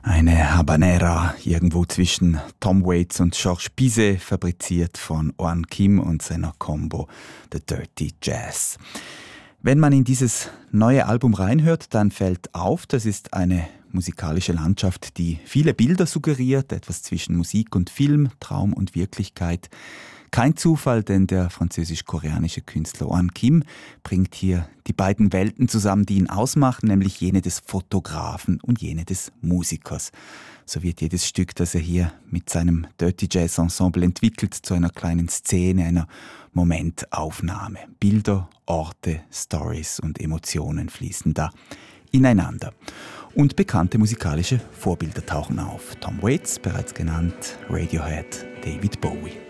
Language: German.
Eine Habanera irgendwo zwischen Tom Waits und Georges Bizet, fabriziert von Oan Kim und seiner Combo The Dirty Jazz. Wenn man in dieses neue Album reinhört, dann fällt auf, das ist eine musikalische Landschaft, die viele Bilder suggeriert, etwas zwischen Musik und Film, Traum und Wirklichkeit. Kein Zufall, denn der französisch-koreanische Künstler Oan Kim bringt hier die beiden Welten zusammen, die ihn ausmachen, nämlich jene des Fotografen und jene des Musikers. So wird jedes Stück, das er hier mit seinem Dirty Jazz Ensemble entwickelt, zu einer kleinen Szene, einer Momentaufnahme. Bilder, Orte, Stories und Emotionen fließen da ineinander. Und bekannte musikalische Vorbilder tauchen auf. Tom Waits, bereits genannt, Radiohead, David Bowie.